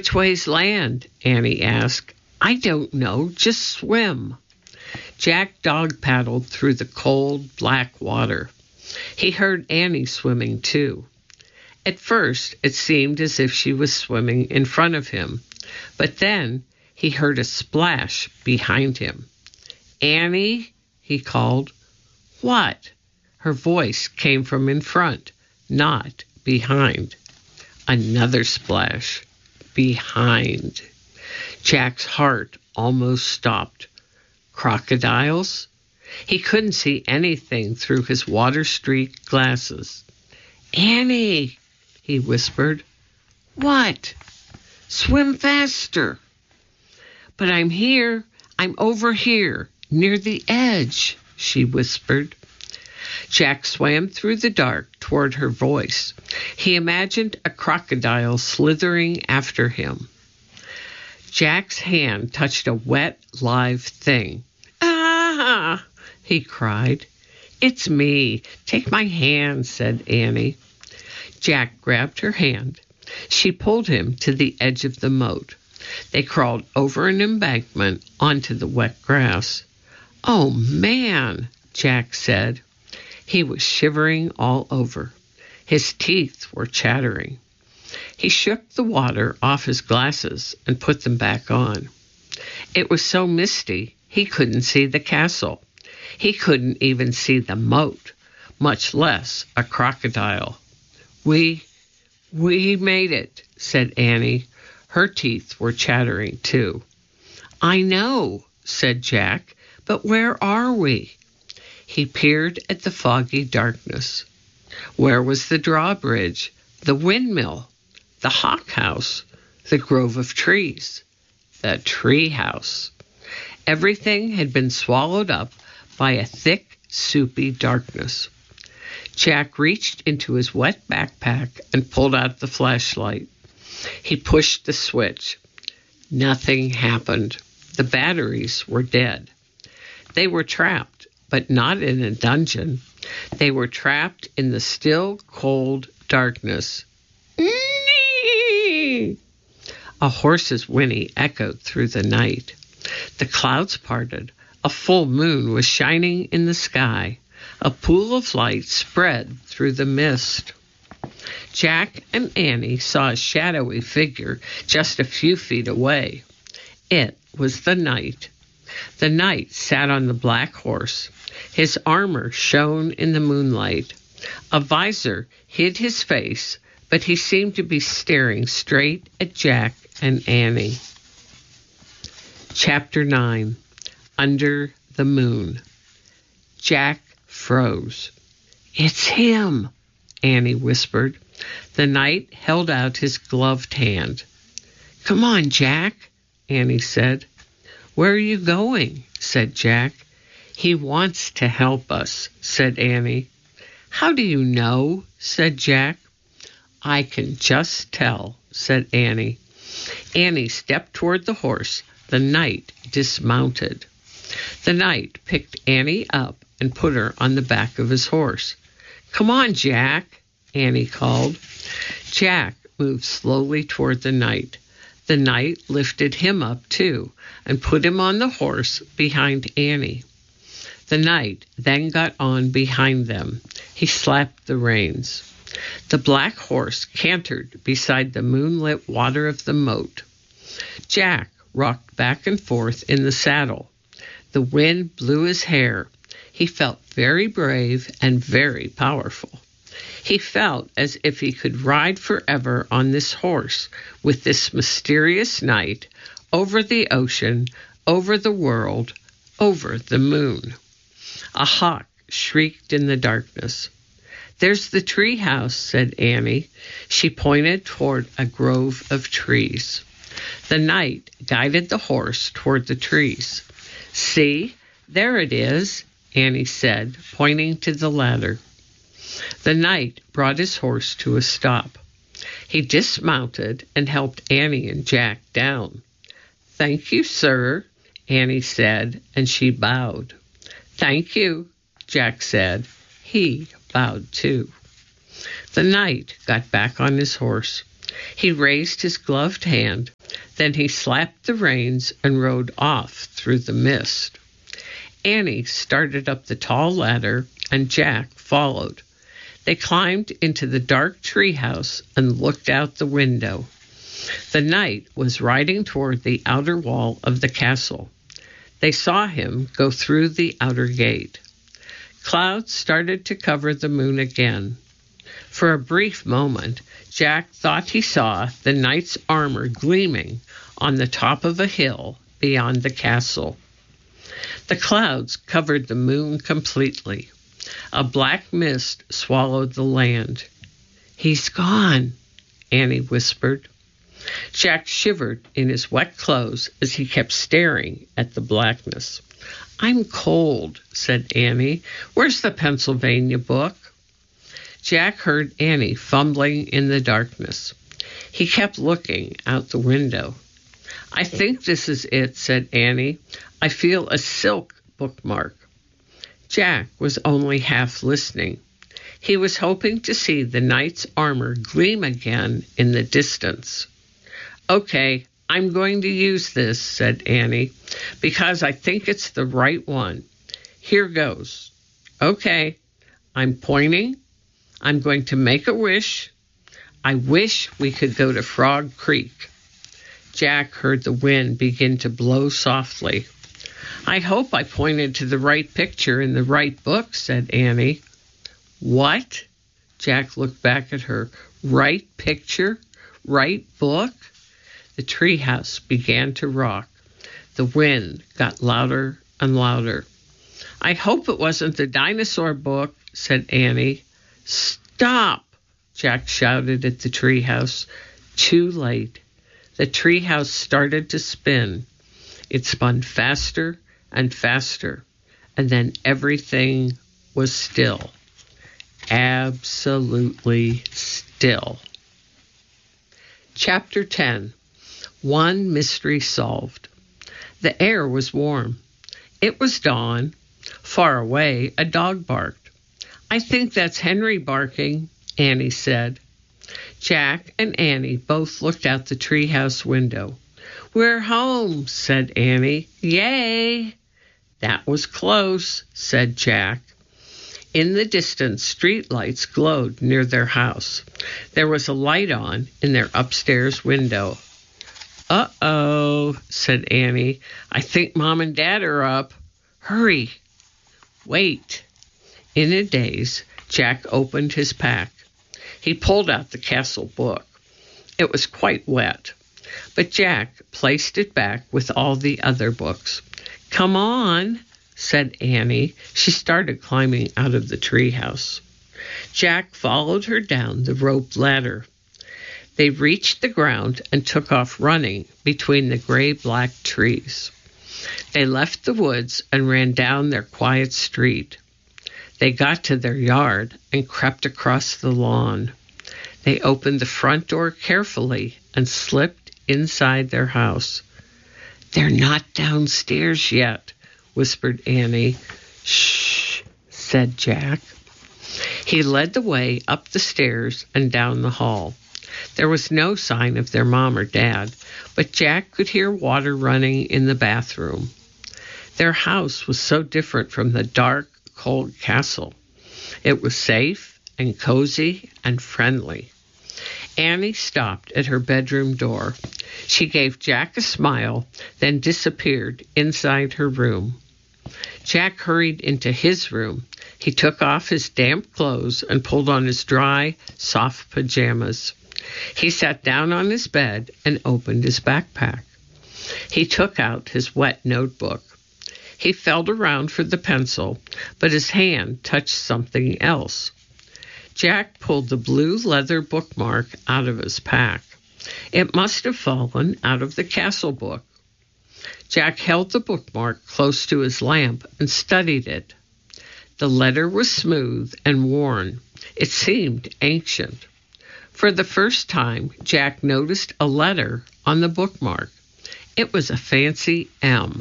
Which way's land? Annie asked. I don't know. Just swim. Jack dog-paddled through the cold, black water. He heard Annie swimming, too. At first, it seemed as if she was swimming in front of him, but then he heard a splash behind him. Annie, he called. What? Her voice came from in front, not behind. Another splash. Behind. Jack's heart almost stopped. Crocodiles? He couldn't see anything through his water-streaked glasses. Annie, he whispered. What? Swim faster. But I'm here. I'm over here, near the edge, she whispered. Jack swam through the dark toward her voice. He imagined a crocodile slithering after him. Jack's hand touched a wet, live thing. Ah! He cried. It's me. Take my hand, said Annie. Jack grabbed her hand. She pulled him to the edge of the moat. They crawled over an embankment onto the wet grass. Oh, man, Jack said. He was shivering all over. His teeth were chattering. He shook the water off his glasses and put them back on. It was so misty he couldn't see the castle. He couldn't even see the moat, much less a crocodile. We made it, said Annie. Her teeth were chattering too. I know, said Jack, but where are we? He peered at the foggy darkness. Where was the drawbridge, the windmill, the hawk house, the grove of trees, the tree house? Everything had been swallowed up by a thick, soupy darkness. Jack reached into his wet backpack and pulled out the flashlight. He pushed the switch. Nothing happened. The batteries were dead. They were trapped, but not in a dungeon. They were trapped in the still, cold darkness. Nee! A horse's whinny echoed through the night. The clouds parted. A full moon was shining in the sky. A pool of light spread through the mist. Jack and Annie saw a shadowy figure just a few feet away. It was the knight. The knight sat on the black horse. His armor shone in the moonlight. A visor hid his face, but he seemed to be staring straight at Jack and Annie. Chapter 9. Under the Moon. Jack froze. It's him, Annie whispered. The knight held out his gloved hand. Come on, Jack, Annie said. Where are you going? Said Jack. He wants to help us, said Annie. How do you know? Said Jack. I can just tell, said Annie. Annie stepped toward the horse. The knight dismounted. The knight picked Annie up and put her on the back of his horse. Come on, Jack, Annie called. Jack moved slowly toward the knight. The knight lifted him up, too, and put him on the horse behind Annie. The knight then got on behind them. He slapped the reins. The black horse cantered beside the moonlit water of the moat. Jack rocked back and forth in the saddle. The wind blew his hair. He felt very brave and very powerful. He felt as if he could ride forever on this horse with this mysterious knight over the ocean, over the world, over the moon. A hawk shrieked in the darkness. There's the tree house, said Annie. She pointed toward a grove of trees. The knight guided the horse toward the trees. See, there it is, Annie said, pointing to the ladder. The knight brought his horse to a stop. He dismounted and helped Annie and Jack down. Thank you, sir, Annie said, and she bowed. Thank you, Jack said. He bowed too. The knight got back on his horse. He raised his gloved hand, then he slapped the reins and rode off through the mist. Annie started up the tall ladder, and Jack followed. They climbed into the dark treehouse and looked out the window. The knight was riding toward the outer wall of the castle. They saw him go through the outer gate. Clouds started to cover the moon again. For a brief moment, Jack thought he saw the knight's armor gleaming on the top of a hill beyond the castle. The clouds covered the moon completely. A black mist swallowed the land. "He's gone," Annie whispered. Jack shivered in his wet clothes as he kept staring at the blackness. "I'm cold," said Annie. "Where's the Pennsylvania book?" Jack heard Annie fumbling in the darkness. He kept looking out the window. "I think this is it," said Annie. "I feel a silk bookmark." Jack was only half listening. He was hoping to see the knight's armor gleam again in the distance. "Okay, I'm going to use this," said Annie, "because I think it's the right one. Here goes. Okay, I'm pointing. I'm going to make a wish. I wish we could go to Frog Creek." Jack heard the wind begin to blow softly. "I hope I pointed to the right picture in the right book," said Annie. "What?" Jack looked back at her. "Right picture? Right book?" The treehouse began to rock. The wind got louder and louder. "I hope it wasn't the dinosaur book," said Annie. "Stop!" Jack shouted at the treehouse. Too late. The treehouse started to spin. It spun faster and faster, and then everything was still. Absolutely still. Chapter 10. One Mystery Solved. The air was warm. It was dawn. Far away, a dog barked. "I think that's Henry barking," Annie said. Jack and Annie both looked out the treehouse window. "We're home," said Annie. "Yay!" "That was close," said Jack. In the distance, street lights glowed near their house. There was a light on in their upstairs window. "Uh-oh," said Annie. "I think Mom and Dad are up. Hurry." "Wait." In a daze, Jack opened his pack. He pulled out the castle book. It was quite wet, but Jack placed it back with all the other books. "Come on," said Annie. She started climbing out of the treehouse. Jack followed her down the rope ladder. They reached the ground and took off running between the gray-black trees. They left the woods and ran down their quiet street. They got to their yard and crept across the lawn. They opened the front door carefully and slipped inside their house. "They're not downstairs yet," whispered Annie. "Shh," said Jack. He led the way up the stairs and down the hall. There was no sign of their mom or dad, but Jack could hear water running in the bathroom. Their house was so different from the dark, cold castle. It was safe and cozy and friendly. Annie stopped at her bedroom door. She gave Jack a smile, then disappeared inside her room. Jack hurried into his room. He took off his damp clothes and pulled on his dry, soft pajamas. He sat down on his bed and opened his backpack. He took out his wet notebook. He felt around for the pencil, but his hand touched something else. Jack pulled the blue leather bookmark out of his pack. It must have fallen out of the castle book. Jack held the bookmark close to his lamp and studied it. The letter was smooth and worn. It seemed ancient. For the first time, Jack noticed a letter on the bookmark. It was a fancy M.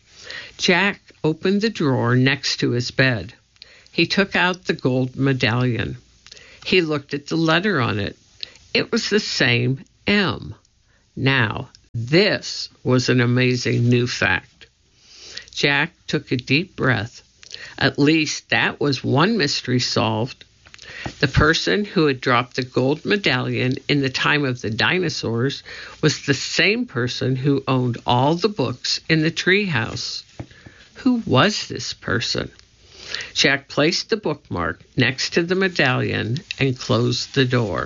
Jack opened the drawer next to his bed. He took out the gold medallion. He looked at the letter on it. It was the same M. Now, this was an amazing new fact. Jack took a deep breath. At least that was one mystery solved. The person who had dropped the gold medallion in the time of the dinosaurs was the same person who owned all the books in the treehouse. Who was this person? Jack placed the bookmark next to the medallion and closed the door.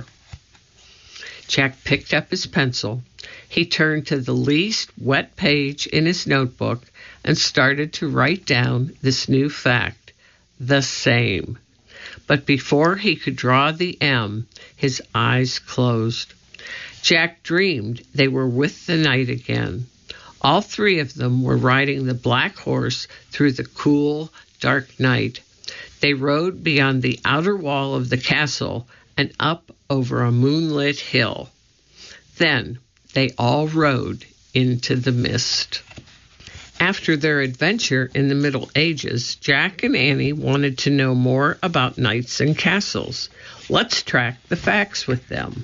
Jack picked up his pencil. He turned to the least wet page in his notebook and started to write down this new fact, the same. But before he could draw the M, his eyes closed. Jack dreamed they were with the night again. All three of them were riding the black horse through the cool, dark night. They rode beyond the outer wall of the castle and up over a moonlit hill. Then they all rode into the mist. After their adventure in the Middle Ages, Jack and Annie wanted to know more about knights and castles. Let's track the facts with them.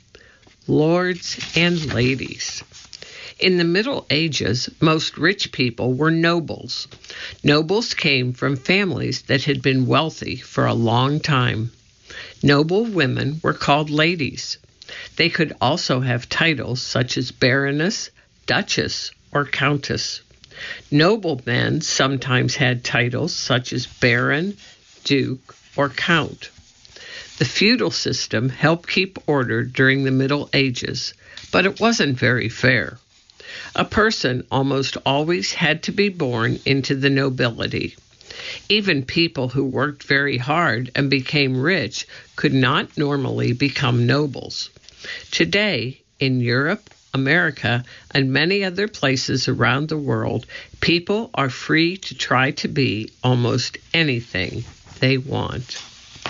Lords and ladies. In the Middle Ages, most rich people were nobles. Nobles came from families that had been wealthy for a long time. Noble women were called ladies. They could also have titles such as baroness, duchess, or countess. Noblemen sometimes had titles such as baron, duke, or count. The feudal system helped keep order during the Middle Ages, but it wasn't very fair. A person almost always had to be born into the nobility. Even people who worked very hard and became rich could not normally become nobles. Today, in Europe, America, and many other places around the world, people are free to try to be almost anything they want.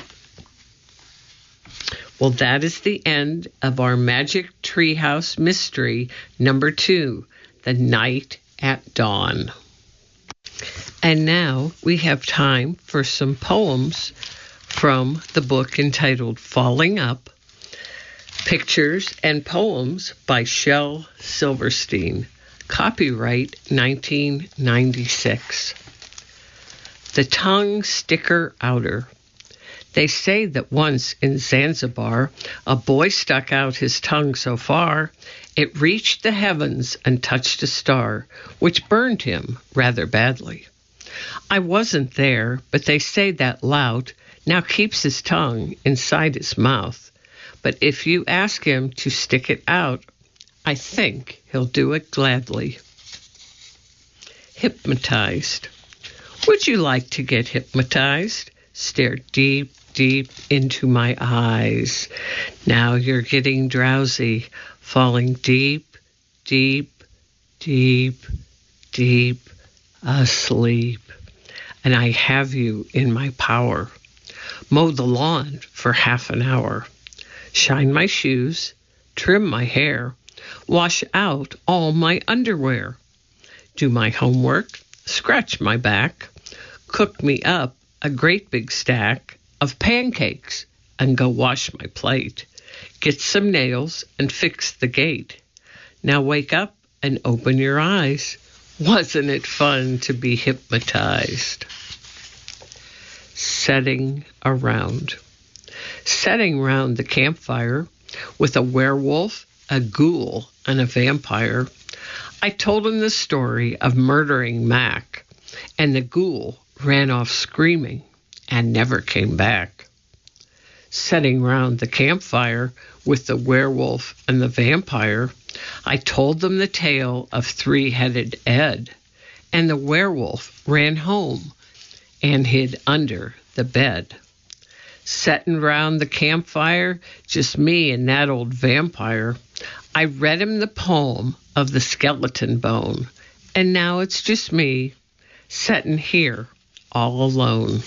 Well, that is the end of our Magic Treehouse Mystery number 2, The Night at Dawn. And now we have time for some poems from the book entitled Falling Up, Pictures and Poems by Shel Silverstein. Copyright 1996. The Tongue Sticker Outer. They say that once in Zanzibar, a boy stuck out his tongue so far, it reached the heavens and touched a star, which burned him rather badly. I wasn't there, but they say that lout now keeps his tongue inside his mouth. But if you ask him to stick it out, I think he'll do it gladly. Hypnotized. Would you like to get hypnotized? Stare deep, deep into my eyes. Now you're getting drowsy, falling deep, deep, deep, deep asleep. And I have you in my power. Mow the lawn for half an hour. Shine my shoes, trim my hair, wash out all my underwear. Do my homework, scratch my back, cook me up a great big stack of pancakes and go wash my plate. Get some nails and fix the gate. Now wake up and open your eyes. Wasn't it fun to be hypnotized? Setting around. Setting round the campfire with a werewolf, a ghoul, and a vampire, I told him the story of murdering Mac, and the ghoul ran off screaming and never came back. Setting round the campfire with the werewolf and the vampire, I told them the tale of Three-Headed Ed, and the werewolf ran home and hid under the bed. Setting round the campfire, just me and that old vampire, I read him the poem of the skeleton bone, and now it's just me, setting here all alone.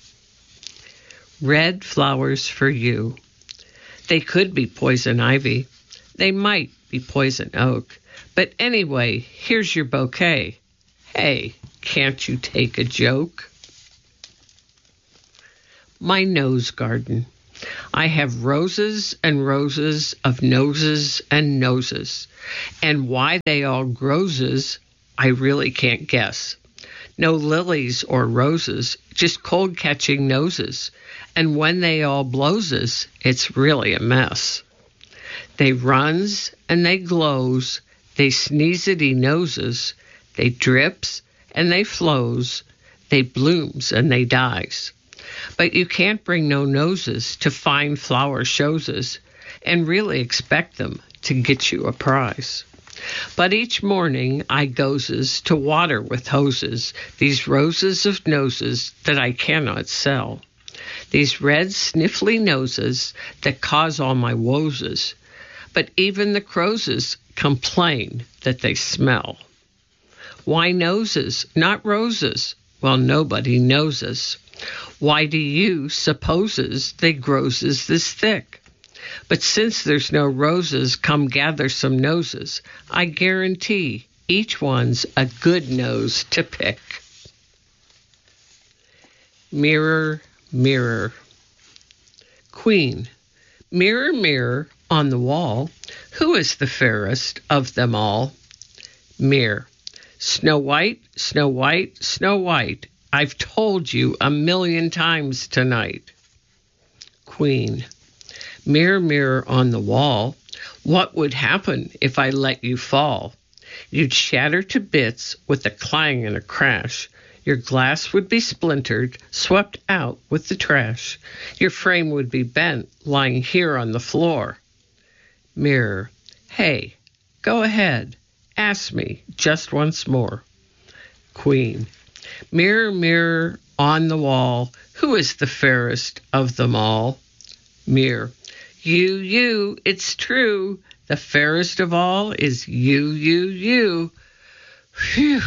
Red flowers for you. They could be poison ivy. They might be poison oak. But anyway, here's your bouquet. Hey, can't you take a joke? My nose garden. I have roses and roses of noses and noses, and why they all groses, I really can't guess. No lilies or roses, just cold-catching noses, and when they all blowses, it's really a mess. They runs and they glows, they sneezity noses, they drips and they flows, they blooms and they dies. But you can't bring no noses to fine flower showses and really expect them to get you a prize. But each morning I goes to water with hoses these roses of noses that I cannot sell. These red sniffly noses that cause all my woeses. But even the crowses complain that they smell. Why noses, not roses? Well, nobody knowses. Why do you supposes they growses this thick? But since there's no roses, come gather some noses. I guarantee each one's a good nose to pick. Mirror, mirror. Queen, mirror, mirror on the wall, who is the fairest of them all? Mirror, Snow White, Snow White, Snow White. I've told you 1,000,000 times tonight. Queen, mirror, mirror on the wall, what would happen if I let you fall? You'd shatter to bits with a clang and a crash. Your glass would be splintered, swept out with the trash. Your frame would be bent, lying here on the floor. Mirror, hey, go ahead, ask me just once more. Queen, mirror, mirror on the wall, who is the fairest of them all? Mirror, you, it's true. The fairest of all is you. Phew.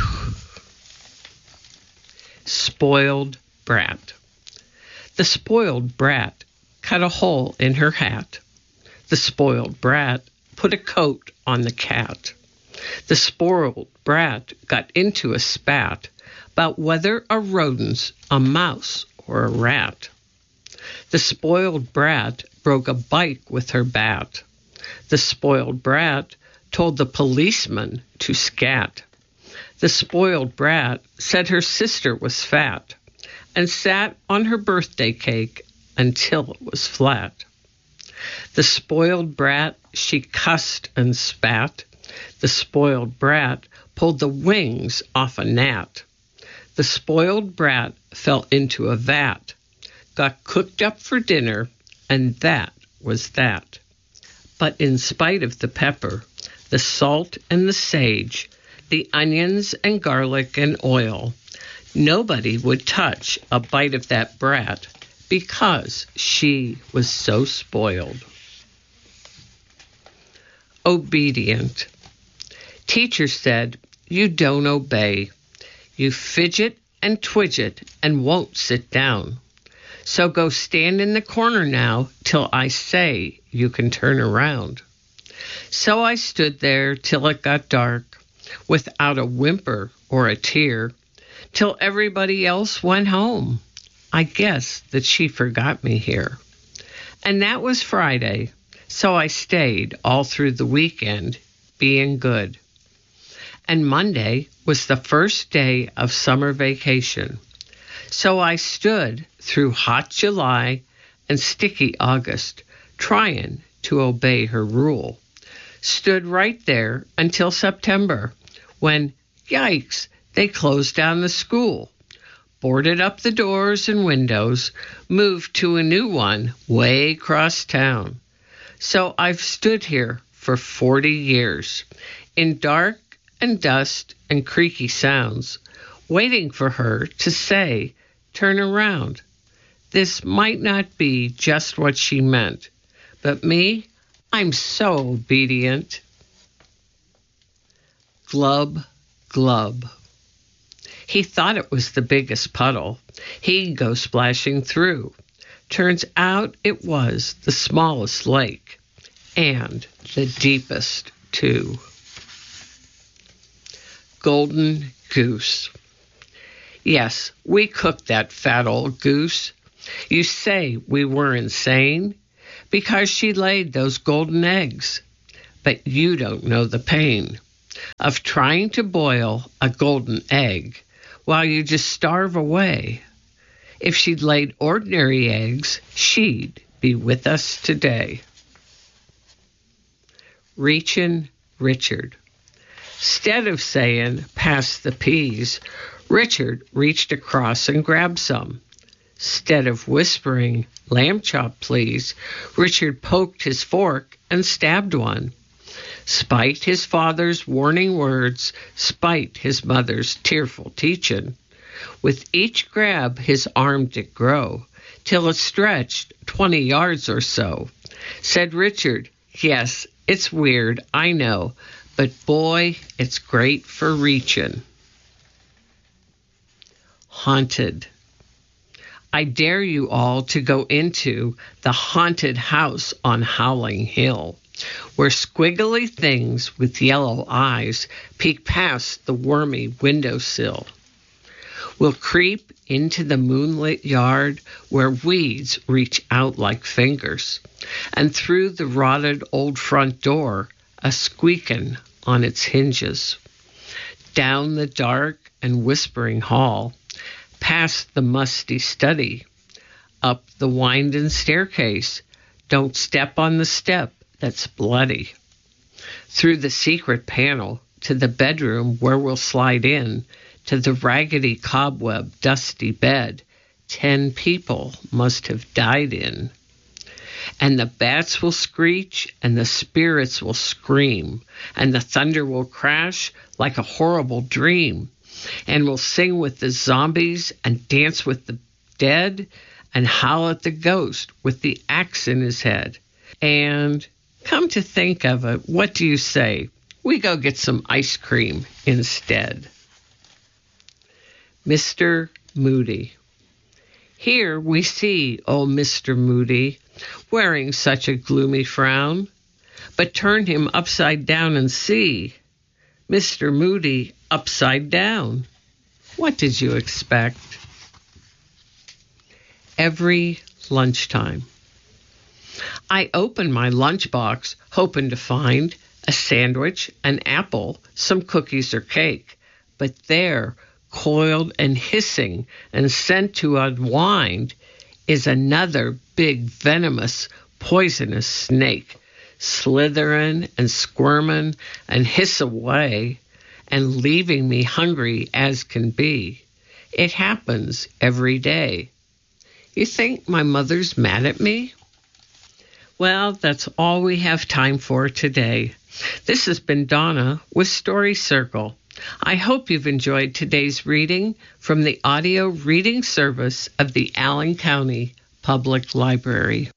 Spoiled brat. The spoiled brat cut a hole in her hat. The spoiled brat put a coat on the cat. The spoiled brat got into a spat about whether a rodent's a mouse or a rat. The spoiled brat broke a bike with her bat. The spoiled brat told the policeman to scat. The spoiled brat said her sister was fat and sat on her birthday cake until it was flat. The spoiled brat, she cussed and spat. The spoiled brat pulled the wings off a gnat. The spoiled brat fell into a vat, got cooked up for dinner, and that was that. But in spite of the pepper, the salt and the sage, the onions and garlic and oil, nobody would touch a bite of that brat because she was so spoiled. Obedient. Teacher said, you don't obey. You fidget and twidget and won't sit down. So go stand in the corner now till I say you can turn around. So I stood there till it got dark, without a whimper or a tear, till everybody else went home. I guess that she forgot me here. And that was Friday, so I stayed all through the weekend, being good. And Monday was the first day of summer vacation. So I stood through hot July and sticky August, trying to obey her rule. Stood right there until September, when, yikes, they closed down the school, boarded up the doors and windows, moved to a new one way across town. So I've stood here for 40 years, in dark and dust and creaky sounds, waiting for her to say, turn around. This might not be just what she meant, but me, I'm so obedient. Glub, glub. He thought it was the biggest puddle. He'd go splashing through. Turns out it was the smallest lake, and the deepest, too. Golden goose. Yes, we cooked that fat old goose. You say we were insane because she laid those golden eggs, but you don't know the pain of trying to boil a golden egg while you just starve away. If she'd laid ordinary eggs, she'd be with us today. Reachin' Richard. Instead of saying, pass the peas, Richard reached across and grabbed some. Instead of whispering, lamb chop please, Richard poked his fork and stabbed one. Spite his father's warning words, spite his mother's tearful teachin', with each grab his arm did grow, till it stretched 20 yards or so. Said Richard, yes, it's weird, I know, but boy, it's great for reachin'. Haunted. I dare you all to go into the haunted house on Howling Hill, where squiggly things with yellow eyes peek past the wormy windowsill. We'll creep into the moonlit yard where weeds reach out like fingers, and through the rotted old front door, a squeakin' on its hinges. Down the dark and whispering hall, past the musty study, up the winding staircase, don't step on the step that's bloody. Through the secret panel to the bedroom where we'll slide in, to the raggedy cobweb dusty bed 10 people must have died in. And the bats will screech and the spirits will scream and the thunder will crash like a horrible dream, and we'll sing with the zombies and dance with the dead and howl at the ghost with the axe in his head. And come to think of it, what do you say? We go get some ice cream instead. Mr. Moody. Here we see old Mr. Moody wearing such a gloomy frown, but turn him upside down and see Mr. Moody upside down. What did you expect? Every lunchtime, I open my lunchbox hoping to find a sandwich, an apple, some cookies or cake, but there, coiled and hissing and sent to unwind, is another big, venomous, poisonous snake, slithering and squirming and hiss away and leaving me hungry as can be. It happens every day. You think my mother's mad at me? Well, that's all we have time for today. This has been Donna with Story Circle. I hope you've enjoyed today's reading from the audio reading service of the Allen County Public Library.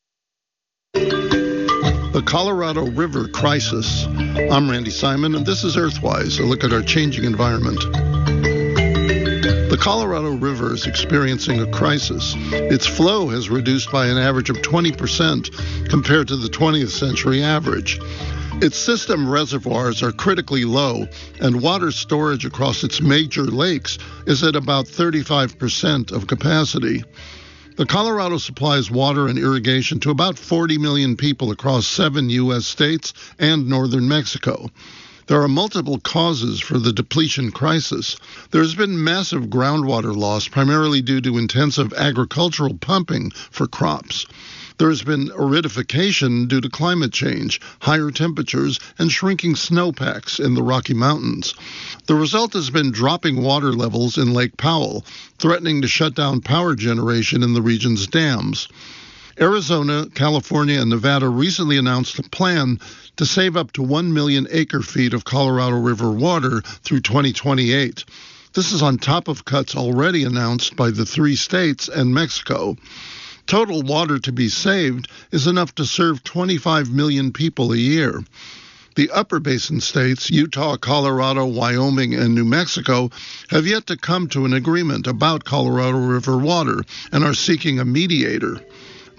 The Colorado River Crisis. I'm Randy Simon, and this is Earthwise, a look at our changing environment. The Colorado River is experiencing a crisis. Its flow has reduced by an average of 20% compared to the 20th century average. Its system reservoirs are critically low, and water storage across its major lakes is at about 35% of capacity. The Colorado supplies water and irrigation to about 40 million people across 7 U.S. states and northern Mexico. There are multiple causes for the depletion crisis. There has been massive groundwater loss, primarily due to intensive agricultural pumping for crops. There has been aridification due to climate change, higher temperatures, and shrinking snowpacks in the Rocky Mountains. The result has been dropping water levels in Lake Powell, threatening to shut down power generation in the region's dams. Arizona, California, and Nevada recently announced a plan to save up to 1 million acre-feet of Colorado River water through 2028. This is on top of cuts already announced by the 3 states and Mexico. Total water to be saved is enough to serve 25 million people a year. The upper basin states, Utah, Colorado, Wyoming, and New Mexico, have yet to come to an agreement about Colorado River water and are seeking a mediator.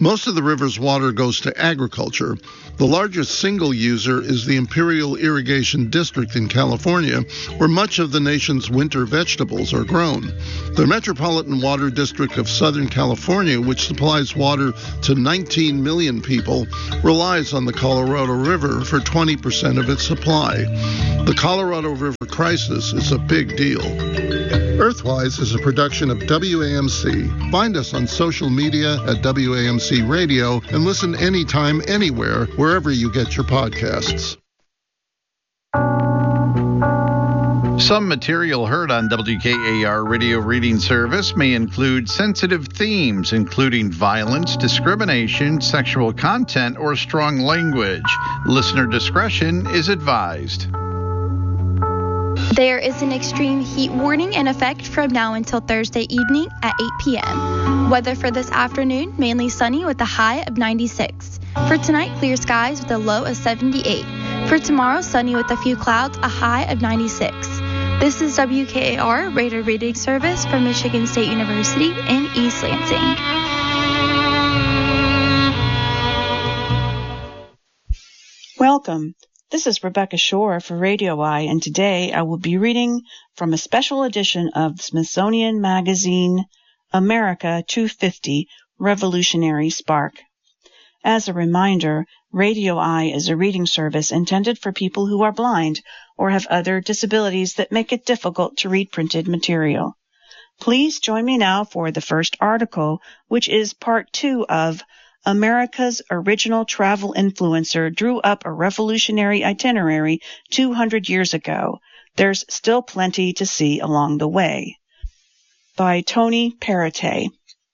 Most of the river's water goes to agriculture. The largest single user is the Imperial Irrigation District in California, where much of the nation's winter vegetables are grown. The Metropolitan Water District of Southern California, which supplies water to 19 million people, relies on the Colorado River for 20% of its supply. The Colorado River crisis is a big deal. Earthwise is a production of WAMC. Find us on social media at WAMC Radio and listen anytime, anywhere, wherever you get your podcasts. Some material heard on WKAR Radio Reading Service may include sensitive themes, including violence, discrimination, sexual content, or strong language. Listener discretion is advised. There is an extreme heat warning in effect from now until Thursday evening at 8 p.m. Weather for this afternoon, mainly sunny with a high of 96. For tonight, clear skies with a low of 78. For tomorrow, sunny with a few clouds, a high of 96. This is WKAR Radio Reading Service from Michigan State University in East Lansing. Welcome. This is Rebecca Shore for Radio Eye, and today I will be reading from a special edition of the Smithsonian Magazine, America 250, Revolutionary Spark. As a reminder, Radio Eye is a reading service intended for people who are blind or have other disabilities that make it difficult to read printed material. Please join me now for the first article, which is part 2 of America's original travel influencer drew up a revolutionary itinerary 200 years ago. There's still plenty to see along the way. By Tony Perrottet.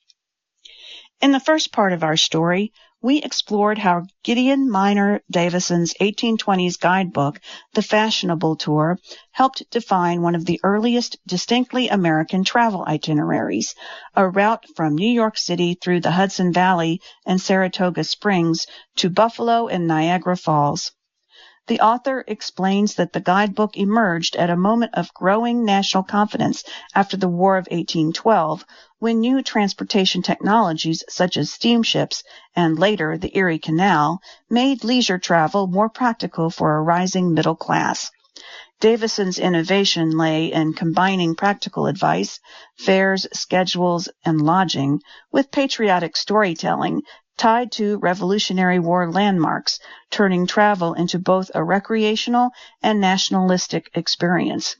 In the first part of our story, we explored how Gideon Miner Davison's 1820s guidebook, The Fashionable Tour, helped define one of the earliest distinctly American travel itineraries, a route from New York City through the Hudson Valley and Saratoga Springs to Buffalo and Niagara Falls. The author explains that the guidebook emerged at a moment of growing national confidence after the War of 1812, when new transportation technologies such as steamships and later the Erie Canal made leisure travel more practical for a rising middle class. Davison's innovation lay in combining practical advice, fares, schedules, and lodging with patriotic storytelling tied to Revolutionary War landmarks, turning travel into both a recreational and nationalistic experience.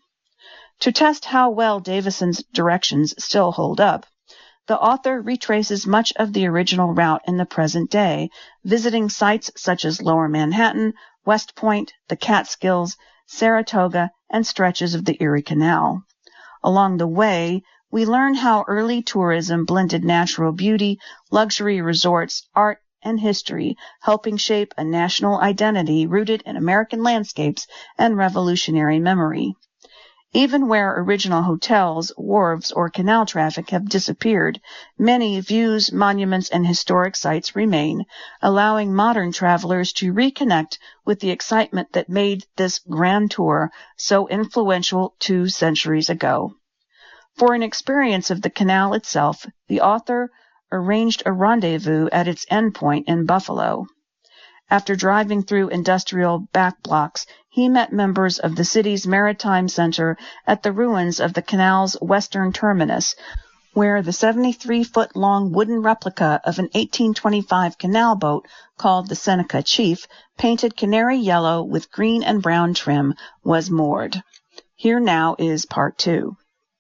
To test how well Davison's directions still hold up, the author retraces much of the original route in the present day, visiting sites such as Lower Manhattan, West Point, the Catskills, Saratoga, and stretches of the Erie Canal. Along the way, we learn how early tourism blended natural beauty, luxury resorts, art, and history, helping shape a national identity rooted in American landscapes and revolutionary memory. Even where original hotels, wharves, or canal traffic have disappeared, many views, monuments, and historic sites remain, allowing modern travelers to reconnect with the excitement that made this grand tour so influential 2 centuries ago. For an experience of the canal itself, the author arranged a rendezvous at its endpoint in Buffalo. After driving through industrial back blocks, he met members of the city's Maritime Center at the ruins of the canal's western terminus, where the 73-foot-long wooden replica of an 1825 canal boat called the Seneca Chief, painted canary yellow with green and brown trim, was moored. Here now is part 2.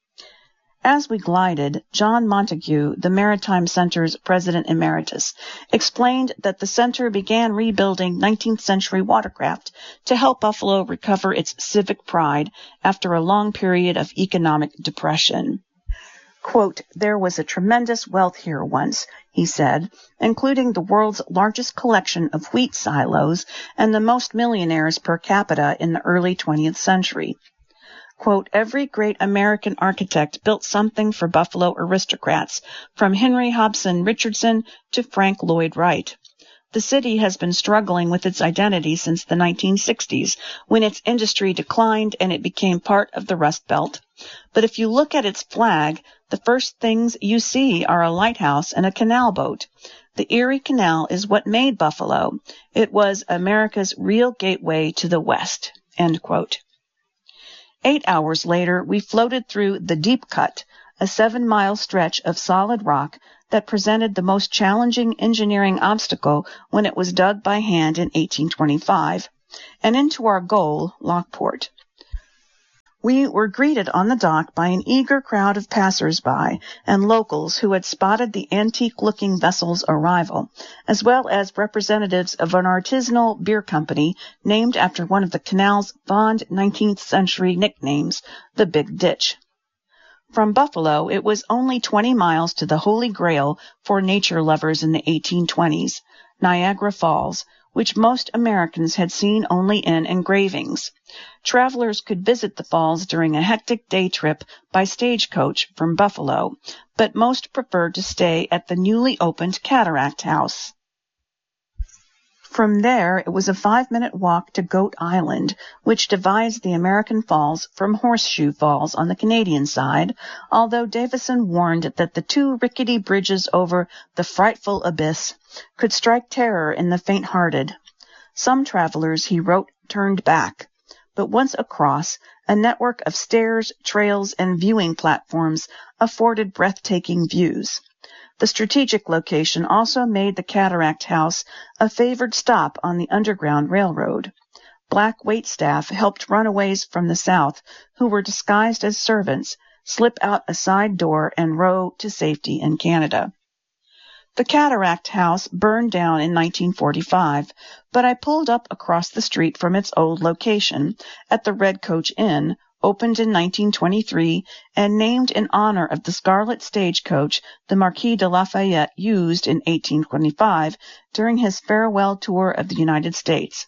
As we glided, John Montague, the Maritime Center's president emeritus, explained that the center began rebuilding 19th century watercraft to help Buffalo recover its civic pride after a long period of economic depression. Quote, "There was a tremendous wealth here once," he said, "including the world's largest collection of wheat silos and the most millionaires per capita in the early 20th century. Quote, "Every great American architect built something for Buffalo aristocrats, from Henry Hobson Richardson to Frank Lloyd Wright. The city has been struggling with its identity since the 1960s, when its industry declined and it became part of the Rust Belt. But if you look at its flag, The first things you see are a lighthouse and a canal boat. The Erie Canal is what made Buffalo. It was America's real gateway to the West." End quote. 8 hours later, we floated through the Deep Cut, a 7-mile stretch of solid rock that presented the most challenging engineering obstacle when it was dug by hand in 1825, and into our goal, Lockport. We were greeted on the dock by an eager crowd of passers-by and locals who had spotted the antique-looking vessel's arrival, as well as representatives of an artisanal beer company named after one of the canal's fond 19th-century nicknames, the Big Ditch. From Buffalo, it was only 20 miles to the Holy Grail for nature lovers in the 1820s, Niagara Falls, which most Americans had seen only in engravings. Travelers could visit the falls during a hectic day trip by stagecoach from Buffalo, but most preferred to stay at the newly opened Cataract House. From there, it was a 5-minute walk to Goat Island, which divides the American Falls from Horseshoe Falls on the Canadian side, although Davison warned that the 2 rickety bridges over the frightful abyss could strike terror in the faint-hearted. Some travelers, he wrote, turned back, but once across, a network of stairs, trails, and viewing platforms afforded breathtaking views. The strategic location also made the Cataract House a favored stop on the Underground Railroad. Black waitstaff helped runaways from the South, who were disguised as servants, slip out a side door and row to safety in Canada. The Cataract House burned down in 1945, but I pulled up across the street from its old location at the Red Coach Inn, opened in 1923 and named in honor of the scarlet stagecoach the Marquis de Lafayette used in 1825 during his farewell tour of the United States.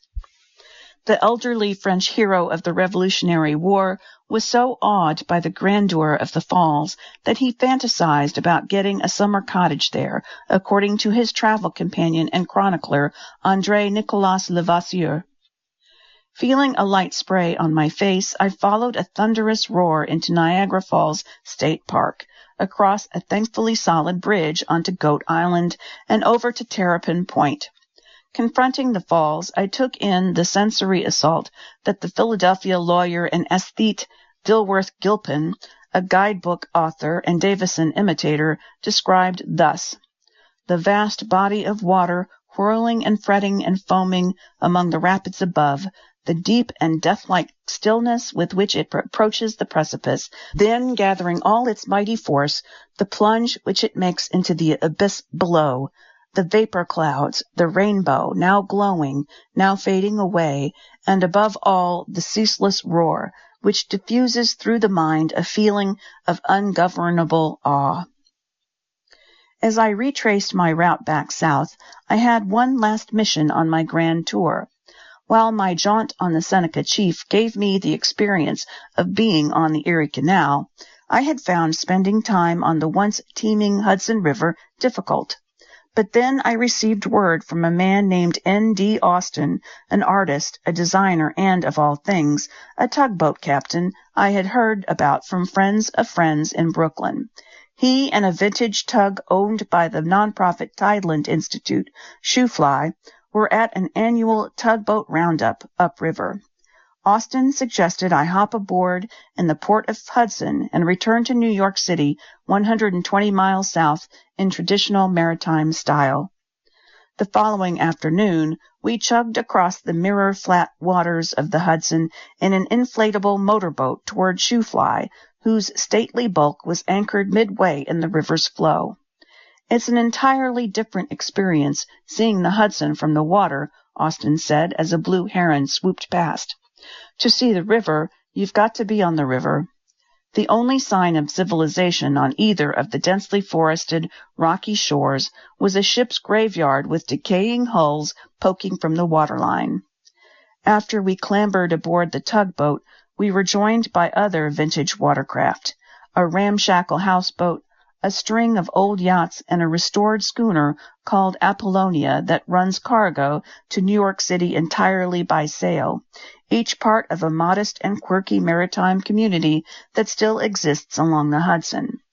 The elderly French hero of the Revolutionary War was so awed by the grandeur of the falls that he fantasized about getting a summer cottage there, according to his travel companion and chronicler, André Nicolas Levasseur. Feeling a light spray on my face, I followed a thunderous roar into Niagara Falls State Park, across a thankfully solid bridge onto Goat Island, and over to Terrapin Point. Confronting the falls, I took in the sensory assault that the Philadelphia lawyer and aesthete Dilworth Gilpin, a guidebook author and Davison imitator, described thus: "The vast body of water whirling and fretting and foaming among the rapids above, the deep and death-like stillness with which it approaches the precipice, then gathering all its mighty force, the plunge which it makes into the abyss below, the vapor clouds, the rainbow, now glowing, now fading away, and above all the ceaseless roar, which diffuses through the mind a feeling of ungovernable awe." As I retraced my route back south, I had one last mission on my grand tour. While my jaunt on the Seneca Chief gave me the experience of being on the Erie Canal, I had found spending time on the once teeming Hudson River difficult. But then I received word from a man named N.D. Austin, an artist, a designer, and, of all things, a tugboat captain I had heard about from friends of friends in Brooklyn. He and a vintage tug owned by the nonprofit Tideland Institute, Shoofly, were at an annual tugboat roundup upriver. Austin suggested I hop aboard in the port of Hudson and return to New York City, 120 miles south, in traditional maritime style. The following afternoon, we chugged across the mirror-flat waters of the Hudson in an inflatable motorboat toward Shoofly, whose stately bulk was anchored midway in the river's flow. "It's an entirely different experience seeing the Hudson from the water," Austin said as a blue heron swooped past. "To see the river, you've got to be on the river." The only sign of civilization on either of the densely forested, rocky shores was a ship's graveyard with decaying hulls poking from the waterline. After we clambered aboard the tugboat, we were joined by other vintage watercraft, a ramshackle houseboat, a string of old yachts, and a restored schooner called Apollonia that runs cargo to New York City entirely by sail, each part of a modest and quirky maritime community that still exists along the Hudson.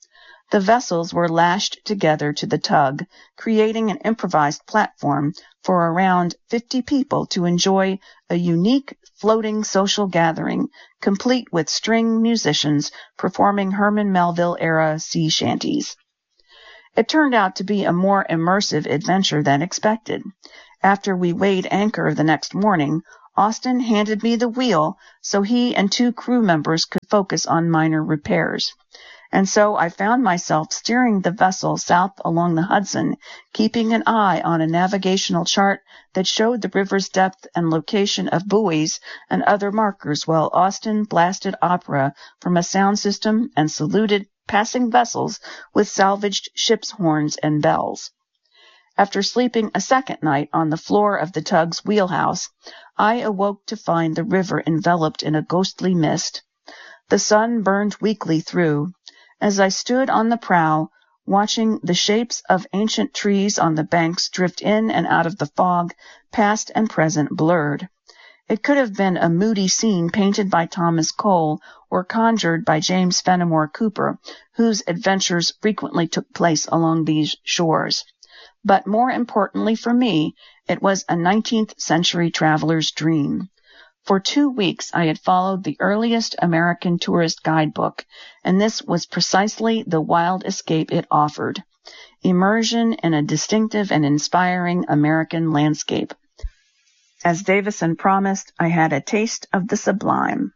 The vessels were lashed together to the tug, creating an improvised platform for around 50 people to enjoy a unique floating social gathering, complete with string musicians performing Herman Melville-era sea shanties. It turned out to be a more immersive adventure than expected. After we weighed anchor the next morning, Austin handed me the wheel so he and 2 crew members could focus on minor repairs. And so I found myself steering the vessel south along the Hudson, keeping an eye on a navigational chart that showed the river's depth and location of buoys and other markers, while Austin blasted opera from a sound system and saluted passing vessels with salvaged ship's horns and bells. After sleeping a second night on the floor of the tug's wheelhouse, I awoke to find the river enveloped in a ghostly mist. The sun burned weakly through. As I stood on the prow, watching the shapes of ancient trees on the banks drift in and out of the fog, past and present blurred. It could have been a moody scene painted by Thomas Cole or conjured by James Fenimore Cooper, whose adventures frequently took place along these shores. But more importantly for me, it was a 19th century traveler's dream. For 2 weeks I had followed the earliest American tourist guidebook, and this was precisely the wild escape it offered. Immersion in a distinctive and inspiring American landscape. As Davison promised, I had a taste of the sublime.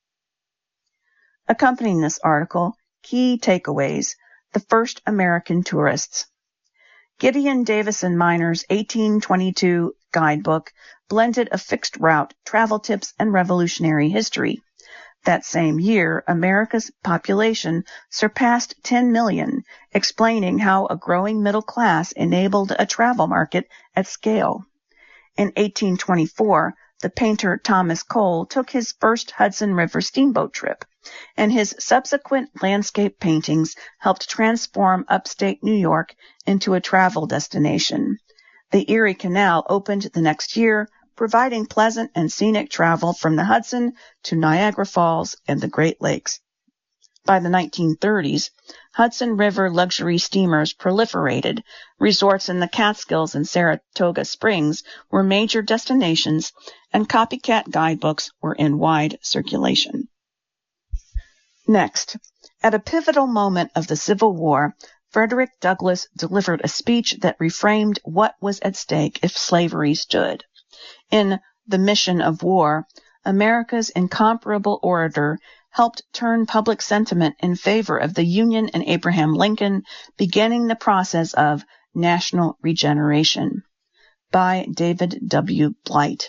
Accompanying this article, key takeaways, the first American tourists. Gideon Davison Miner's 1822 guidebook blended a fixed route, travel tips, and revolutionary history. That same year, America's population surpassed 10 million, explaining how a growing middle class enabled a travel market at scale. In 1824, the painter Thomas Cole took his first Hudson River steamboat trip, and his subsequent landscape paintings helped transform upstate New York into a travel destination. The Erie Canal opened the next year, providing pleasant and scenic travel from the Hudson to Niagara Falls and the Great Lakes. By the 1930s, Hudson River luxury steamers proliferated. Resorts in the Catskills and Saratoga Springs were major destinations, and copycat guidebooks were in wide circulation. Next, at a pivotal moment of the Civil War, Frederick Douglass delivered a speech that reframed what was at stake if slavery stood. In The Mission of War, America's incomparable orator helped turn public sentiment in favor of the Union and Abraham Lincoln, beginning the process of national regeneration. By David W. Blight.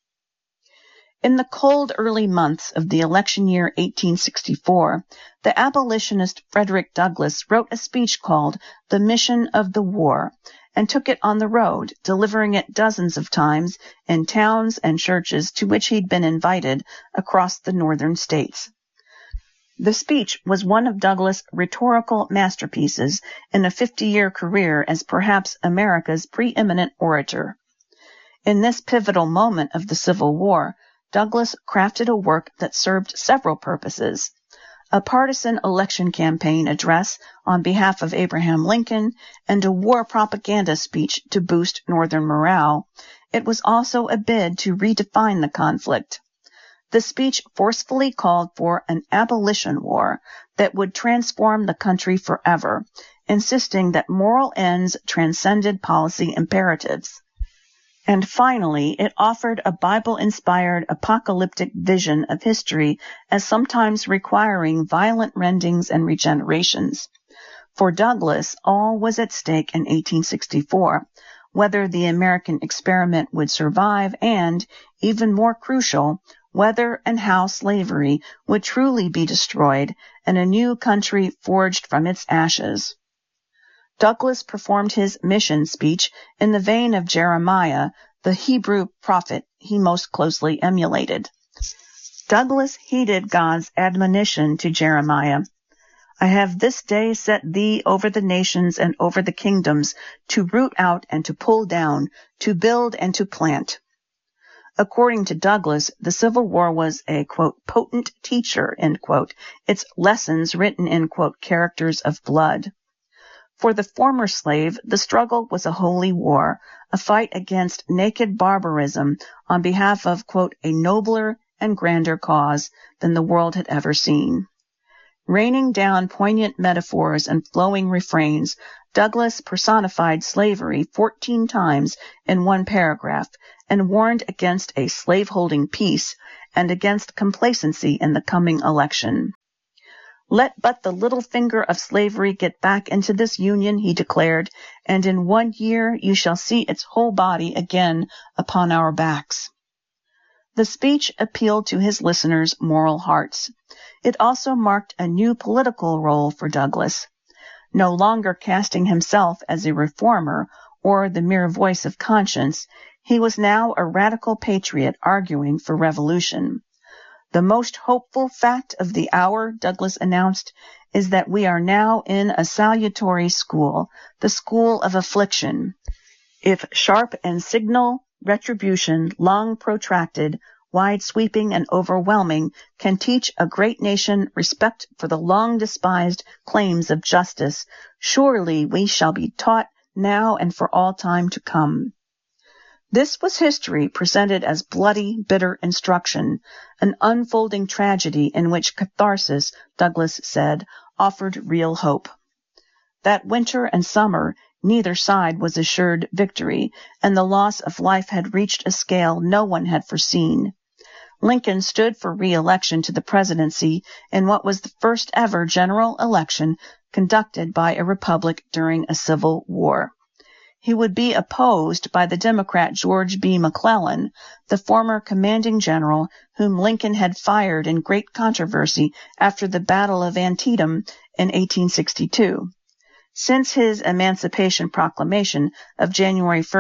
In the cold early months of the election year 1864, the abolitionist Frederick Douglass wrote a speech called The Mission of the War, and took it on the road, delivering it dozens of times in towns and churches to which he'd been invited across the northern states. The speech was one of Douglass' rhetorical masterpieces in a 50-year career as perhaps America's preeminent orator. In this pivotal moment of the Civil War, Douglass crafted a work that served several purposes: a partisan election campaign address on behalf of Abraham Lincoln, and a war propaganda speech to boost Northern morale. It was also a bid to redefine the conflict. The speech forcefully called for an abolition war that would transform the country forever, insisting that moral ends transcended policy imperatives. And finally, it offered a Bible-inspired apocalyptic vision of history as sometimes requiring violent rendings and regenerations. For Douglass, all was at stake in 1864, whether the American experiment would survive and, even more crucial, whether and how slavery would truly be destroyed and a new country forged from its ashes. Douglass performed his mission speech in the vein of Jeremiah, the Hebrew prophet he most closely emulated. Douglass heeded God's admonition to Jeremiah, "I have this day set thee over the nations and over the kingdoms, to root out and to pull down, to build and to plant." According to Douglas, the Civil War was a, quote, potent teacher, end quote, its lessons written in, quote, characters of blood. For the former slave, the struggle was a holy war, a fight against naked barbarism on behalf of, quote, a nobler and grander cause than the world had ever seen. Raining down poignant metaphors and flowing refrains, Douglas personified slavery 14 times in one paragraph and warned against a slaveholding peace and against complacency in the coming election. Let but the little finger of slavery get back into this union, he declared, and in 1 year you shall see its whole body again upon our backs. The speech appealed to his listeners' moral hearts. It also marked a new political role for Douglas. No longer casting himself as a reformer or the mere voice of conscience, he was now a radical patriot arguing for revolution. The most hopeful fact of the hour, Douglas announced, is that we are now in a salutary school, the school of affliction. If sharp and signal retribution, long protracted, wide-sweeping and overwhelming, can teach a great nation respect for the long-despised claims of justice, surely we shall be taught now and for all time to come. This was history presented as bloody, bitter instruction, an unfolding tragedy in which catharsis, Douglas said, offered real hope. That winter and summer, neither side was assured victory, and the loss of life had reached a scale no one had foreseen. Lincoln stood for re-election to the presidency in what was the first ever general election conducted by a republic during a civil war. He would be opposed by the Democrat George B. McClellan, the former commanding general whom Lincoln had fired in great controversy after the Battle of Antietam in 1862. Since his Emancipation Proclamation of January 1,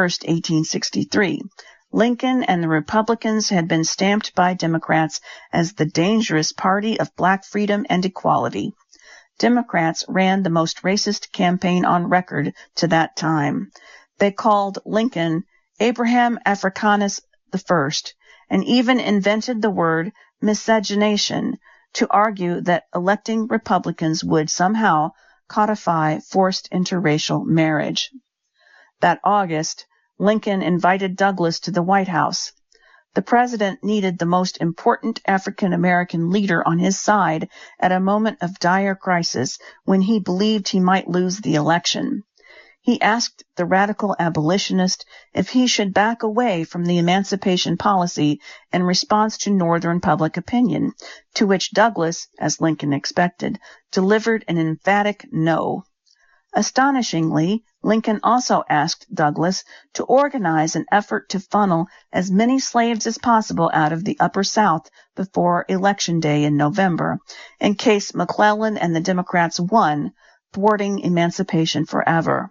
1863, Lincoln and the Republicans had been stamped by Democrats as the dangerous party of black freedom and equality. Democrats ran the most racist campaign on record to that time. They called Lincoln Abraham Africanus I and even invented the word miscegenation to argue that electing Republicans would somehow codify forced interracial marriage. That August, Lincoln invited Douglas to the White House. The president needed the most important African-American leader on his side at a moment of dire crisis when he believed he might lose the election. He asked the radical abolitionist if he should back away from the emancipation policy in response to Northern public opinion, to which Douglas, as Lincoln expected, delivered an emphatic no. Astonishingly, Lincoln also asked Douglas to organize an effort to funnel as many slaves as possible out of the Upper South before Election Day in November, in case McClellan and the Democrats won, thwarting emancipation forever.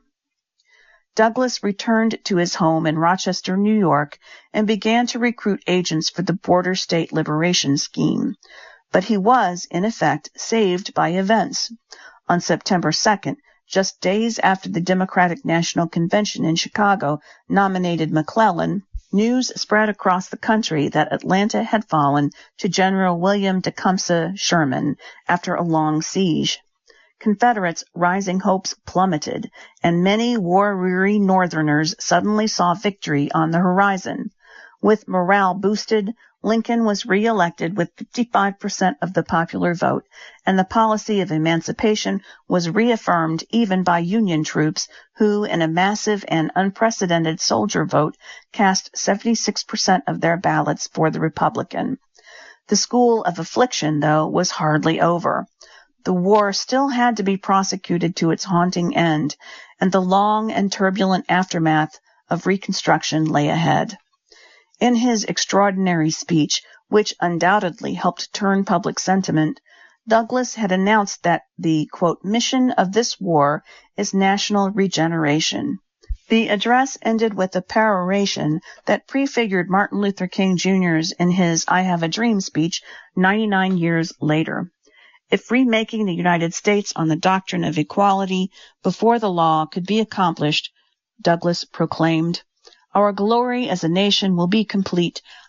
Douglas returned to his home in Rochester, New York, and began to recruit agents for the border state liberation scheme. But he was, in effect, saved by events. On September 2nd, just days after the Democratic National Convention in Chicago nominated McClellan, news spread across the country that Atlanta had fallen to General William Tecumseh Sherman after a long siege. Confederates' rising hopes plummeted, and many war-weary Northerners suddenly saw victory on the horizon. With morale boosted, Lincoln was re-elected with 55% of the popular vote, and the policy of emancipation was reaffirmed even by Union troops who, in a massive and unprecedented soldier vote, cast 76% of their ballots for the Republican. The school of affliction, though, was hardly over. The war still had to be prosecuted to its haunting end, and the long and turbulent aftermath of Reconstruction lay ahead. In his extraordinary speech, which undoubtedly helped turn public sentiment, Douglas had announced that the, quote, mission of this war is national regeneration. The address ended with a peroration that prefigured Martin Luther King Jr.'s in his I Have a Dream speech 99 years later. If remaking the United States on the doctrine of equality before the law could be accomplished, Douglas proclaimed, our glory as a nation will be complete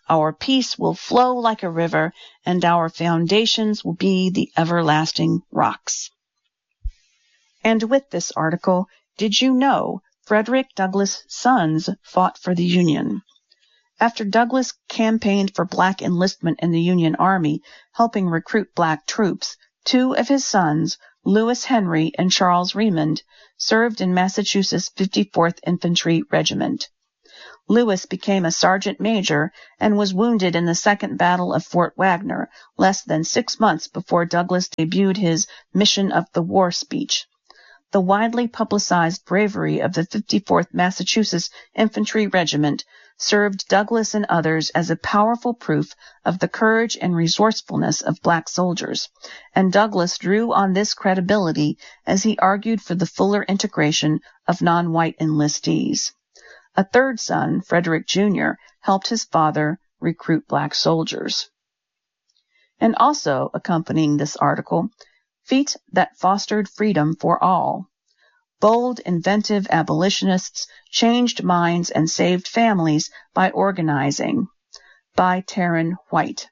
Our peace will flow like a river, and our foundations will be the everlasting rocks. And with this article, did you know Frederick Douglass' sons fought for the Union? After Douglass campaigned for black enlistment in the Union Army, helping recruit black troops, two of his sons, Lewis Henry and Charles Remond, served in Massachusetts' 54th Infantry Regiment. Lewis became a sergeant major and was wounded in the Second Battle of Fort Wagner, less than 6 months before Douglass debuted his Mission of the War speech. The widely publicized bravery of the 54th Massachusetts Infantry Regiment served Douglass and others as a powerful proof of the courage and resourcefulness of black soldiers, and Douglass drew on this credibility as he argued for the fuller integration of non-white enlistees. A third son, Frederick Jr., helped his father recruit black soldiers. And also accompanying this article, Feet that Fostered Freedom for All. Bold, inventive abolitionists changed minds and saved families by organizing, by Taryn White.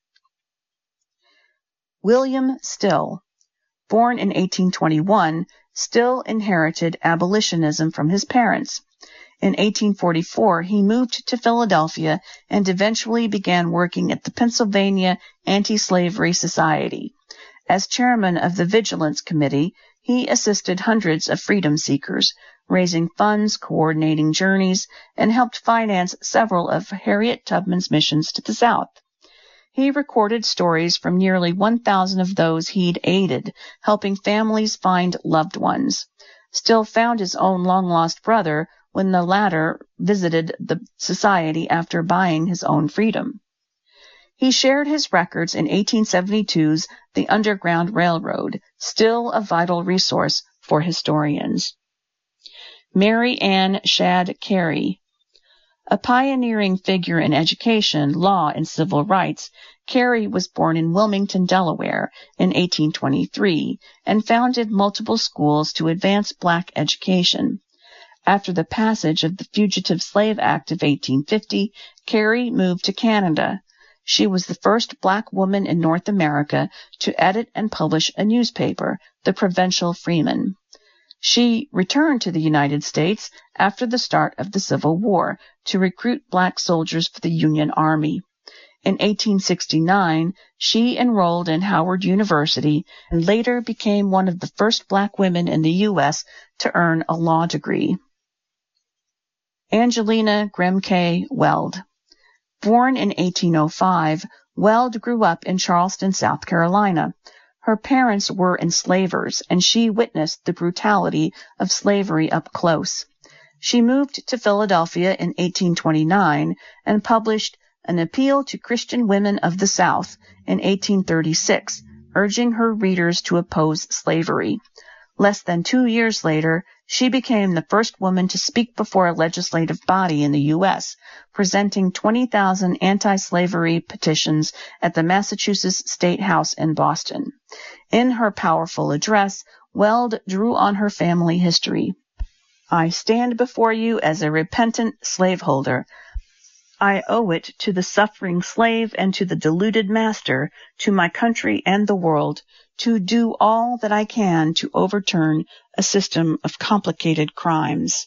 William Still. Born in 1821, Still inherited abolitionism from his parents. In 1844, he moved to Philadelphia and eventually began working at the Pennsylvania Anti-Slavery Society. As chairman of the Vigilance Committee, he assisted hundreds of freedom seekers, raising funds, coordinating journeys, and helped finance several of Harriet Tubman's missions to the South. He recorded stories from nearly 1,000 of those he'd aided, helping families find loved ones. Still found his own long-lost brother when the latter visited the society after buying his own freedom. He shared his records in 1872's The Underground Railroad, still a vital resource for historians. Mary Ann Shadd Cary. A pioneering figure in education, law, and civil rights, Cary was born in Wilmington, Delaware, in 1823, and founded multiple schools to advance black education. After the passage of the Fugitive Slave Act of 1850, Cary moved to Canada. She was the first black woman in North America to edit and publish a newspaper, the Provincial Freeman. She returned to the United States after the start of the Civil War to recruit black soldiers for the Union Army. In 1869, she enrolled in Howard University and later became one of the first black women in the U.S. to earn a law degree. Angelina Grimke Weld. Born in 1805, Weld grew up in Charleston, South Carolina. Her parents were enslavers, and she witnessed the brutality of slavery up close. She moved to Philadelphia in 1829 and published An Appeal to Christian Women of the South in 1836, urging her readers to oppose slavery. Less than 2 years later, she became the first woman to speak before a legislative body in the U.S., presenting 20,000 anti-slavery petitions at the Massachusetts State House in Boston. In her powerful address, Weld drew on her family history. I stand before you as a repentant slaveholder. I owe it to the suffering slave and to the deluded master, to my country and the world, to do all that I can to overturn a system of complicated crimes.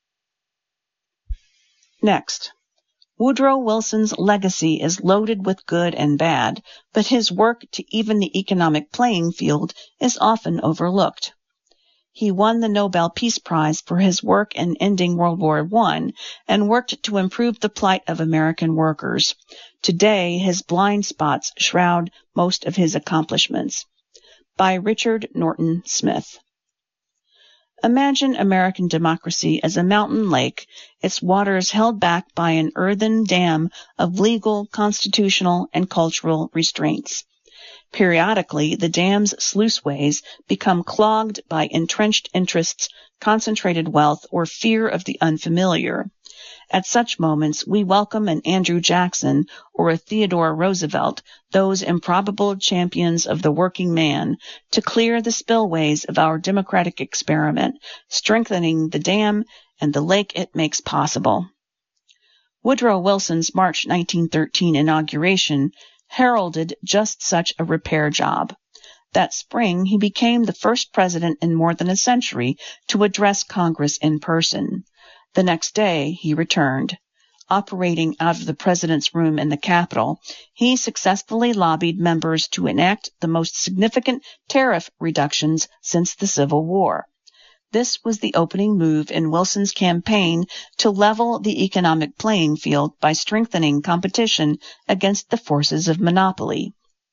Next, Woodrow Wilson's legacy is loaded with good and bad, but his work to even the economic playing field is often overlooked. He won the Nobel Peace Prize for his work in ending World War I and worked to improve the plight of American workers. Today, his blind spots shroud most of his accomplishments. By Richard Norton Smith. Imagine American democracy as a mountain lake, its waters held back by an earthen dam of legal, constitutional, and cultural restraints. Periodically, the dam's sluiceways become clogged by entrenched interests, concentrated wealth, or fear of the unfamiliar. At such moments, we welcome an Andrew Jackson or a Theodore Roosevelt, those improbable champions of the working man, to clear the spillways of our democratic experiment, strengthening the dam and the lake it makes possible. Woodrow Wilson's March 1913 inauguration heralded just such a repair job. That spring, he became the first president in more than a century to address Congress in person. The next day, he returned. Operating out of the president's room in the Capitol, he successfully lobbied members to enact the most significant tariff reductions since the Civil War. This was the opening move in Wilson's campaign to level the economic playing field by strengthening competition against the forces of monopoly.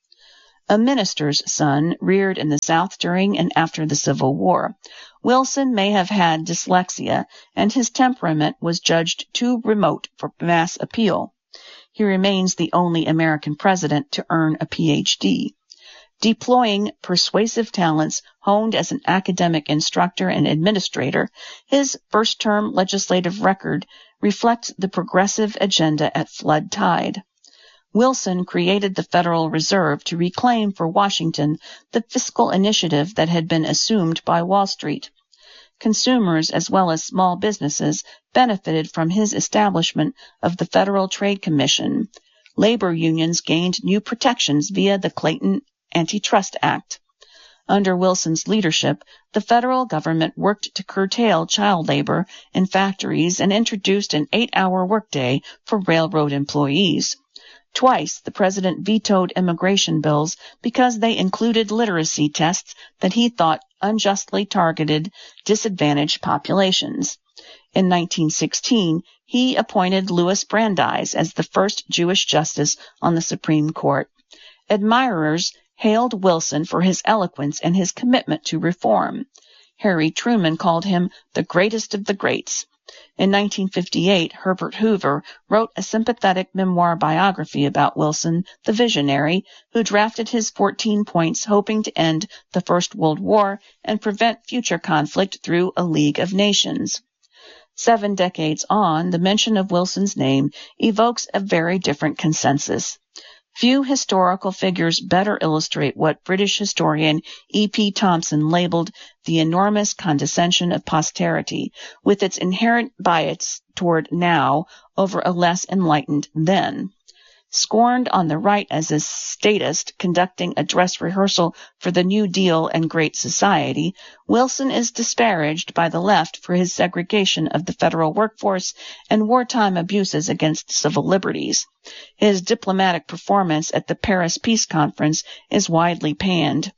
A minister's son, reared in the South during and after the Civil War, Wilson may have had dyslexia, and his temperament was judged too remote for mass appeal. He remains the only American president to earn a Ph.D. Deploying persuasive talents honed as an academic instructor and administrator, his first-term legislative record reflects the progressive agenda at flood tide. Wilson created the Federal Reserve to reclaim for Washington the fiscal initiative that had been assumed by Wall Street. Consumers, as well as small businesses, benefited from his establishment of the Federal Trade Commission. Labor unions gained new protections via the Clayton Antitrust Act. Under Wilson's leadership, the federal government worked to curtail child labor in factories and introduced an 8-hour workday for railroad employees. Twice, the president vetoed immigration bills because they included literacy tests that he thought unjustly targeted disadvantaged populations. In 1916, he appointed Louis Brandeis as the first Jewish justice on the Supreme Court. Admirers hailed Wilson for his eloquence and his commitment to reform. Harry Truman called him the greatest of the greats. In 1958, Herbert Hoover wrote a sympathetic memoir biography about Wilson, the visionary, who drafted his 14 points hoping to end the First World War and prevent future conflict through a League of Nations. 7 decades on, the mention of Wilson's name evokes a very different consensus. Few historical figures better illustrate what British historian E.P. Thompson labeled the enormous condescension of posterity, with its inherent bias toward now over a less enlightened then. Scorned on the right as a statist conducting a dress rehearsal for the New Deal and Great Society, Wilson is disparaged by the left for his segregation of the federal workforce and wartime abuses against civil liberties. His diplomatic performance at the Paris Peace Conference is widely panned.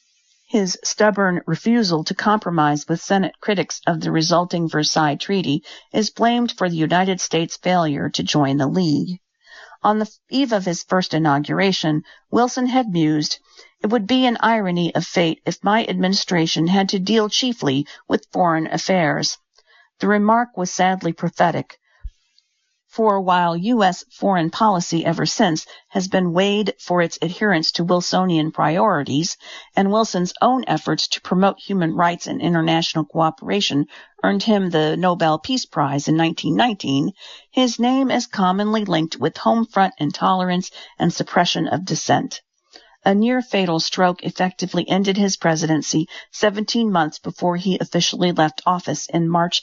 His stubborn refusal to compromise with Senate critics of the resulting Versailles Treaty is blamed for the United States' failure to join the League. On the eve of his first inauguration, Wilson had mused, "It would be an irony of fate if my administration had to deal chiefly with foreign affairs." The remark was sadly prophetic, for while U.S. foreign policy ever since has been weighed for its adherence to Wilsonian priorities, and Wilson's own efforts to promote human rights and international cooperation earned him the Nobel Peace Prize in 1919, his name is commonly linked with home front intolerance and suppression of dissent. A near-fatal stroke effectively ended his presidency 17 months before he officially left office in March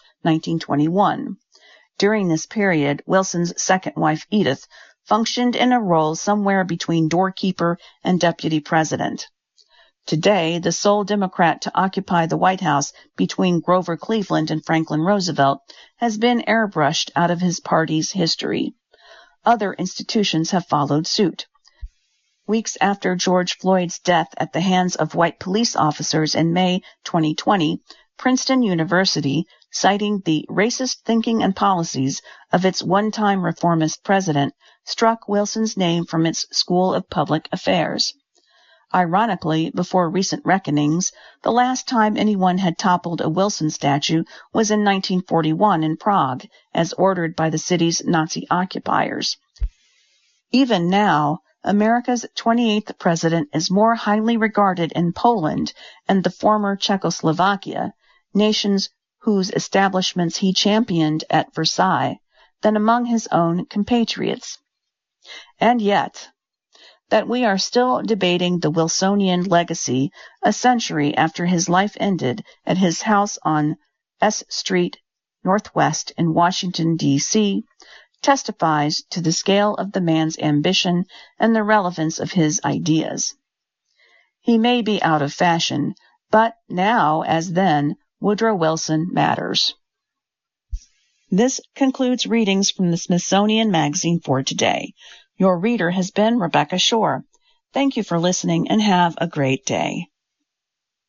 1921. During this period, Wilson's second wife, Edith, functioned in a role somewhere between doorkeeper and deputy president. Today, the sole Democrat to occupy the White House between Grover Cleveland and Franklin Roosevelt has been airbrushed out of his party's history. Other institutions have followed suit. Weeks after George Floyd's death at the hands of white police officers in May 2020, Princeton University, citing the racist thinking and policies of its one-time reformist president, struck Wilson's name from its School of Public Affairs. Ironically, before recent reckonings, the last time anyone had toppled a Wilson statue was in 1941 in Prague, as ordered by the city's Nazi occupiers. Even now, America's 28th president is more highly regarded in Poland and the former Czechoslovakia, nations whose establishments he championed at Versailles, than among his own compatriots. And yet, that we are still debating the Wilsonian legacy a century after his life ended at his house on S Street Northwest in Washington, D.C., testifies to the scale of the man's ambition and the relevance of his ideas. He may be out of fashion, but now, as then, Woodrow Wilson matters. This concludes readings from the Smithsonian Magazine for today. Your reader has been Rebecca Shore. Thank you for listening and have a great day.